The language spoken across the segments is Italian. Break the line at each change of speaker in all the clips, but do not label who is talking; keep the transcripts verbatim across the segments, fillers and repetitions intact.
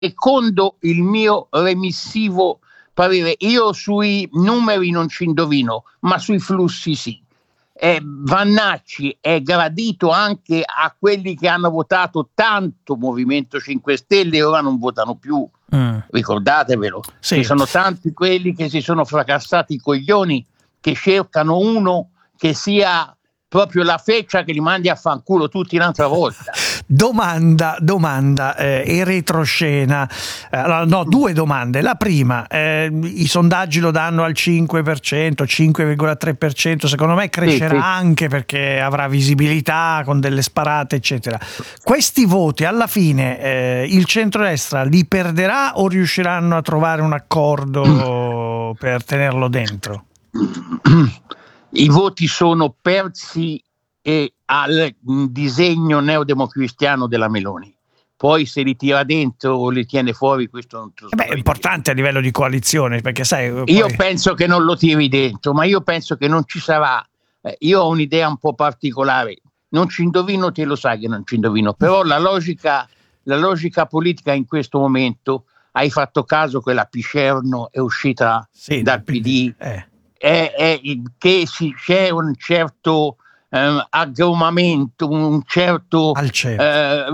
secondo il mio remissivo parere, io sui numeri non ci indovino, ma sui flussi sì. Eh, Vannacci è gradito anche a quelli che hanno votato tanto Movimento cinque Stelle e ora non votano più. Mm. Ricordatevelo, sì. Ci sono tanti quelli che si sono fracassati i coglioni, che cercano uno che sia proprio la feccia che li mandi a fanculo tutti un'altra volta.
Domanda, domanda, eh, e retroscena. Eh, no, due domande. La prima, eh, i sondaggi lo danno al cinque per cento, cinque virgola tre per cento, secondo me crescerà sì, sì. anche perché avrà visibilità con delle sparate, eccetera. Questi voti, alla fine, eh, il centrodestra li perderà o riusciranno a trovare un accordo per tenerlo dentro?
I voti sono persi eh, al disegno neodemocristiano della Meloni. Poi se li tira dentro o li tiene fuori, questo non te lo so.
Beh, è importante a livello di coalizione, perché sai... Poi...
Io penso che non lo tiri dentro, ma io penso che non ci sarà. Eh, io ho un'idea un po' particolare. Non ci indovino, te lo sai che non ci indovino. Però la logica, la logica politica in questo momento, hai fatto caso che la Piscerno è uscita sì, dal P D... Eh. È, è che si, c'è un certo eh, aggrumamento, un certo
al centro.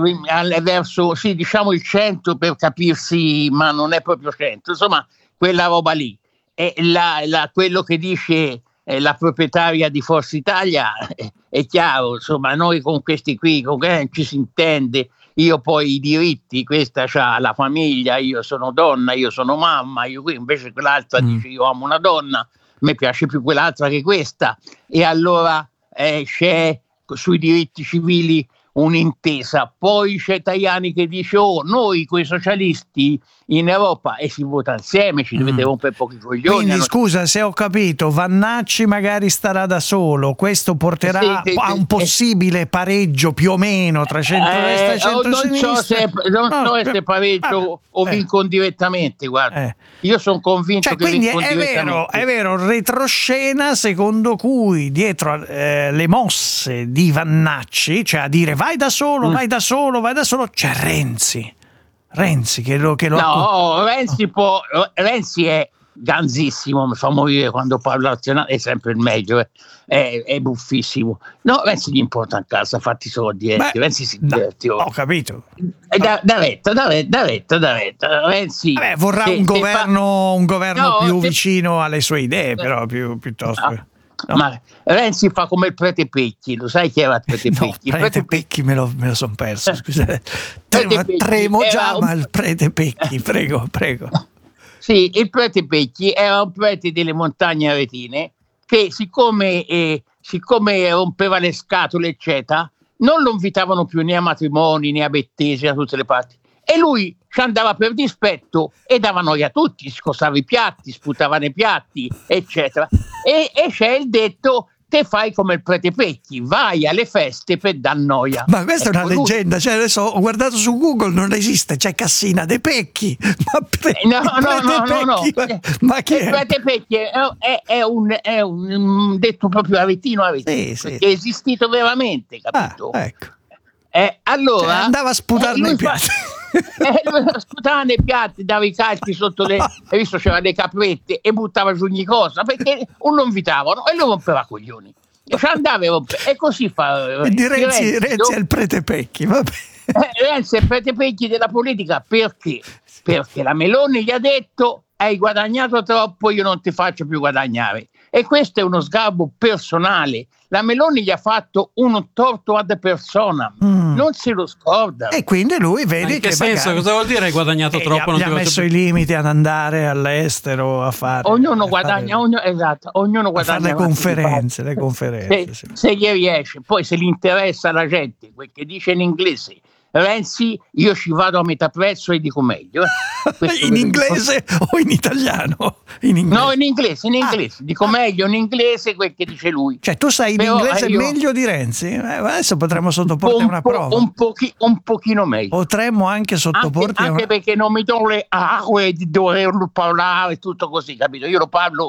Eh, verso, sì, diciamo il centro per capirsi, ma non è proprio centro, insomma, quella roba lì. E la, la, quello che dice eh, la proprietaria di Forza Italia è, è chiaro, insomma, noi con questi qui con eh, ci si intende. Io poi i diritti, questa c'ha la famiglia, io sono donna, io sono mamma, io qui invece quell'altra mm. dice io amo una donna. Mi piace più quell'altra che questa, e allora eh, c'è sui diritti civili un'intesa. Poi c'è Tajani che dice oh, noi coi socialisti in Europa, e si vota insieme, ci dovete mm. rompere pochi coglioni.
Quindi
hanno...
scusa se ho capito, Vannacci magari starà da solo, questo porterà sì, sì, a un possibile eh, pareggio più o meno tra centrodestra eh, e centrosinistra?
Non so se, non no, so se pareggio eh, o vincono eh. direttamente, guarda. Eh. Io sono convinto
cioè,
che
quindi è vero, è vero, retroscena secondo cui dietro eh, le mosse di Vannacci, cioè a dire vai da solo, mm. vai da solo, vai da solo, c'è Renzi. Renzi che lo, che lo
no, Renzi oh. può, Renzi è ganzissimo, mi fa morire quando parla nazionale, è sempre il meglio, eh. è, è buffissimo. No, Renzi gli importa in casa, fatti solo diretti, Renzi si diverte.
Ho capito.
Da, da retta, da retta, da retta, da retta. Renzi
Vabbè, vorrà se, un, governo, fa... un governo no, più se... vicino alle sue idee, però più, piuttosto...
No. No. Ma Renzi fa come il prete Pecchi, lo sai chi era il prete
no,
Pecchi?
Il prete Pecchi me lo, me lo son perso, scusate. Tremo, tremo già, un... ma il prete Pecchi, prego, prego.
Sì, il prete Pecchi era un prete delle montagne aretine che siccome, eh, siccome rompeva le scatole, eccetera, non lo invitavano più né a matrimoni né a bettesi da tutte le parti. E lui ci andava per dispetto e dava noia a tutti, scossava i piatti, sputava nei piatti, eccetera. E, e c'è il detto, te fai come il prete Pecchi, vai alle feste per dar noia.
Ma questa ecco, è una
lui...
leggenda, cioè adesso ho guardato su Google, non esiste, c'è Cassina De Pecchi. Ma pre...
no, no, no, no, no, no.
Ma chi è?
Il prete Pecchi è, è, è, un, è un detto proprio aretino aretino, sì, sì. Che è esistito veramente, capito?
Ah, ecco.
Eh, allora
cioè, andava a sputare eh, nei piatti.
Eh, sputava nei piatti, dava i calci sotto le, hai visto c'era le caprette e buttava giù ogni cosa perché non lo invitavano e lo rompeva coglioni e ci andava e rompeva e così fa
e di Renzi, Renzi, Renzi è il prete Pecchi, vabbè.
Eh, Renzi è il prete Pecchi della politica perché? Perché la Meloni gli ha detto hai guadagnato troppo, io non ti faccio più guadagnare, e questo è uno sgarbo personale. La Meloni gli ha fatto un torto ad persona, mm. non se lo scorda.
E quindi lui vede
in che
che
senso,
magari...
cosa vuol dire hai guadagnato
e
troppo?
Gli ha, gli ha messo i limiti ad andare all'estero a fare.
Ognuno
a
guadagna,
fare,
ognuno, esatto, ognuno guadagna.
A fare le conferenze, le conferenze.
Se,
sì.
se gli riesce, poi se gli interessa la gente, quel che dice in inglese. Renzi, io ci vado a metà prezzo e dico meglio. Eh.
In inglese o in italiano? In inglese.
No, in inglese, in inglese. Ah. Dico meglio in inglese quel che dice lui.
Cioè tu sai in Però, inglese eh, io... meglio di Renzi? Eh, adesso potremmo sottoporti a una
po-
prova.
Un, pochi, un pochino meglio.
Potremmo anche sottoporti
anche, a una... Anche perché non mi do le acque di doverlo parlare tutto così, capito? Io lo parlo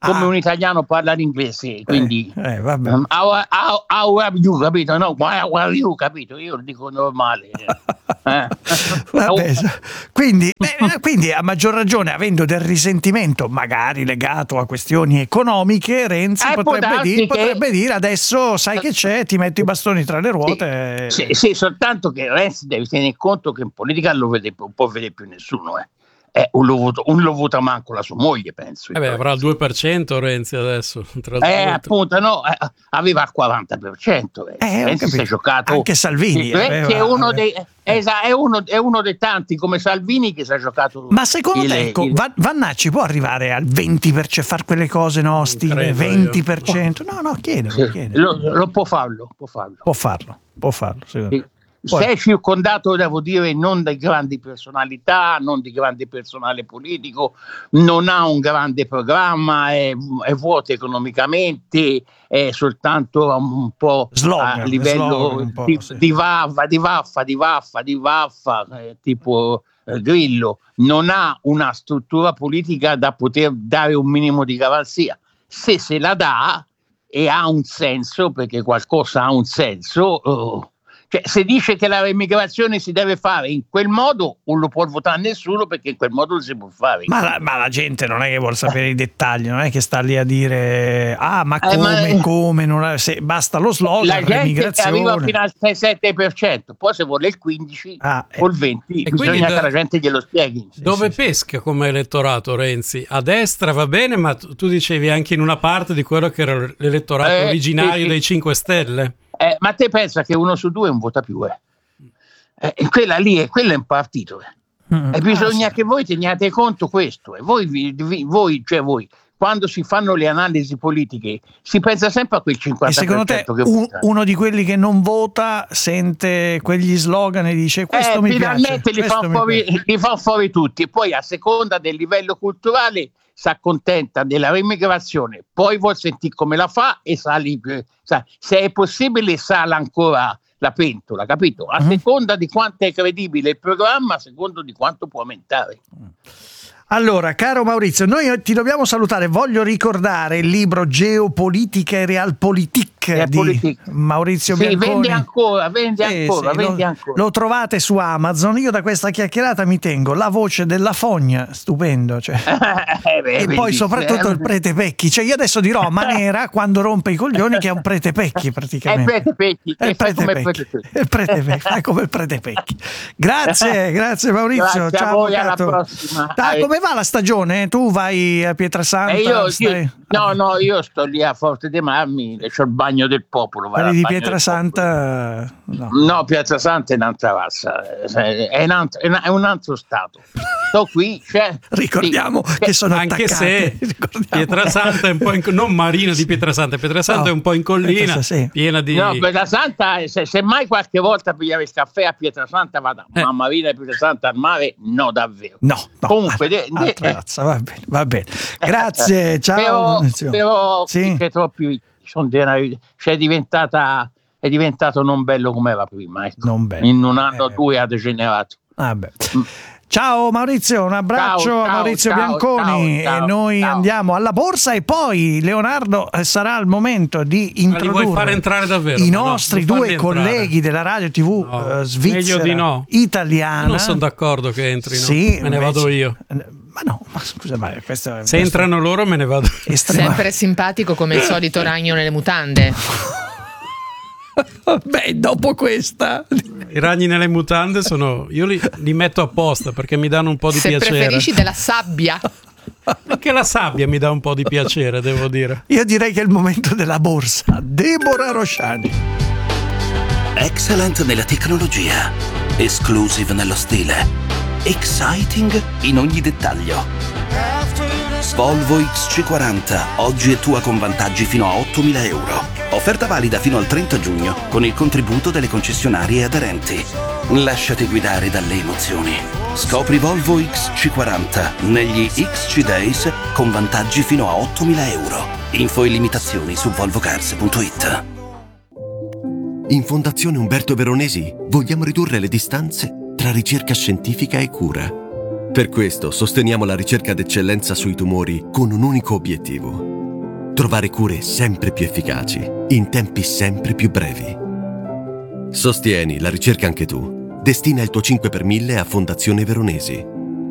come
Ah.
un italiano parla l'inglese, quindi
Eh, eh, vabbè.
um, how, how, how are you, capito? No, how are you, capito? Io lo dico normale. Eh.
Vabbè, so- quindi, eh, quindi a maggior ragione, avendo del risentimento magari legato a questioni economiche, Renzi
Eh, può
potrebbe,
darsi
dire,
che-
potrebbe dire adesso sai che c'è, ti metto i bastoni tra le ruote.
Sì, sì, sì, soltanto che Renzi deve tenere conto che in politica non lo vede, non può vedere più nessuno. Eh. Eh, un, lo vota, un lo vota manco la sua moglie, penso.
Eh beh, avrà il due per cento Renzi adesso. Tra
Eh,
l'altro.
appunto, no, eh, aveva il quaranta per cento. Renzi,
Eh, ho
Renzi si è
capito.
giocato.
Anche Salvini
Renzi
aveva-
è, uno
aveva-
dei, esa- è, uno, è uno dei tanti come Salvini che si è giocato.
Ma secondo
il-
te, ecco,
il-
Va- Vannacci può arrivare al venti per cento, fare quelle cose, no, stile
credo io.
venti per cento? No, no, chiedo,
sì,
chiedo.
lo, lo può farlo, può farlo.
Può farlo, può farlo, secondo
Sì.
me. Poi-
Se è circondato, devo dire, non di grandi personalità, non di grande personale politico, non ha un grande programma, è, è vuoto economicamente, è soltanto un po'
Slogan,
a livello
slogan un po',
di,
sì.
di vaffa, di vaffa, di vaffa, di vaffa, eh, tipo eh, Grillo, non ha una struttura politica da poter dare un minimo di garanzia. Se se la dà e ha un senso, perché qualcosa ha un senso, oh, cioè, se dice che la immigrazione si deve fare in quel modo, non lo può votare nessuno perché in quel modo non si può fare.
Ma la, ma la gente non è che vuole sapere i dettagli, non è che sta lì a dire ah ma
Eh,
come,
ma-
come, non è- se, basta lo slogan,
La gente
l'immigrazione.
arriva fino al sei sette per cento, poi se vuole il quindici
Ah, eh.
o il venti,
E
bisogna
quindi
che
da-
la gente glielo spieghi.
Dove
sì, sì.
pesca come elettorato Renzi? A destra va bene, ma tu, tu dicevi anche in una parte di quello che era l'elettorato
Eh,
originario
sì, sì.
dei cinque Stelle.
Eh, ma te pensa che uno su due non vota più, eh? Eh, e quella lì è, quello è un partito, eh.
Mm.
E bisogna
Ah, sì.
che voi teniate conto questo, e voi, vi- vi- voi, cioè voi, quando si fanno le analisi politiche, si pensa sempre a quel
E
cinquanta per cento
secondo te
che
un-
vota.
uno di quelli che non vota sente quegli slogan e dice questo
Eh,
mi piace,
finalmente li
questo
fa,
mi
fuori,
piace.
li fa fuori tutti, e poi a seconda del livello culturale si accontenta della immigrazione, poi vuol sentire come la fa e sali, eh, sa- se è possibile sala ancora la pentola, capito? A
Mhm.
seconda di quanto è credibile il programma, a seconda di quanto può aumentare.
Allora, caro Maurizio, noi ti dobbiamo salutare. Voglio ricordare il libro Geopolitica e Realpolitik di
Realpolitik.
Maurizio
Sì,
Bianconi.
vende ancora, vende
Sì,
ancora,
sì,
vende
lo,
ancora.
lo trovate su Amazon. Io da questa chiacchierata mi tengo la voce della fogna, stupendo. Cioè.
Eh, beh,
E poi
bellissimo.
soprattutto il prete Pecchi. Cioè, io adesso dirò a Manera quando rompe i coglioni che è un prete Pecchi
È il
praticamente.
prete Pecchi,
È il
che fa
prete
come il
Pecchi.
prete Pecchi.
È il prete Pecchi, fa come il prete Pecchi. Grazie, grazie Maurizio.
Grazie a
Ciao,
voi, alla
avvocato.
prossima.
Ah,
Eh.
come va la stagione? Tu vai a Pietrasanta?
E io,
stai-
io- no, no, io sto lì a Forte dei Marmi, c'ho il bagno del popolo. vado
Quelli
al
di
bagno del
Pietrasanta? No.
popolo. No, Piazza Santa è un'altra razza, è un altro, è un- è un altro stato. Sto qui, cioè,
Ricordiamo
sì,
che sono
Anche
attaccati.
se
Ricordiamo.
Pietrasanta è un po' in, non Marina di Pietrasanta, Pietrasanta
No,
è un po' in collina,
Pietrasanta, sì.
piena di...
No, Piazza Santa, se, se mai qualche volta pigliare il caffè a Pietrasanta vado,
Eh.
ma Marina e Pietrasanta al mare, no, davvero.
No, no.
Comunque,
altra-
de- de-
altra
eh.
razza, va bene, va bene. Grazie, ciao.
Però,
Maurizio.
però
Sì.
che troppi sono dei- cioè, è diventata è diventato non bello come era prima, ecco.
Non bello.
In un anno o
Eh.
due ha degenerato.
Vabbè. Ciao Maurizio, un abbraccio
Ciao,
a
ciao,
Maurizio
ciao,
Bianconi
ciao, ciao,
e noi
ciao.
andiamo alla borsa e poi Leonardo eh, sarà il momento di
Ma li
introdurre
vuoi fare entrare davvero?
i
Ma no,
nostri
non
due
farli entrare.
colleghi della radio tivù
No,
eh, svizzera
meglio di no.
italiana.
Non sono d'accordo che entrino,
Sì,
me ne
invece-
vado io.
Ma no, ma scusa, ma questo è
Se
questo
entrano loro me ne vado.
è estrema-
Sempre simpatico come il solito ragno nelle mutande.
Beh, dopo questa
I ragni nelle mutande sono... Io li, li metto apposta perché mi danno un po' di
Se
piacere.
preferisci della sabbia.
Anche la sabbia mi dà un po' di piacere, devo dire.
io direi che è il momento della borsa. Deborah Rosciani.
Excellent nella tecnologia, exclusive nello stile, exciting in ogni dettaglio. Volvo X C quaranta, oggi è tua con vantaggi fino a ottomila euro. Offerta valida fino al trenta giugno con il contributo delle concessionarie aderenti. Lasciati guidare dalle emozioni. Scopri Volvo X C quaranta negli X C Days con vantaggi fino a ottomila euro. Info e limitazioni su volvocars punto it.
In Fondazione Umberto Veronesi vogliamo ridurre le distanze tra ricerca scientifica e cura. Per questo sosteniamo la ricerca d'eccellenza sui tumori con un unico obiettivo: trovare cure sempre più efficaci, in tempi sempre più brevi. Sostieni la ricerca anche tu. Destina il tuo cinque per mille a Fondazione Veronesi.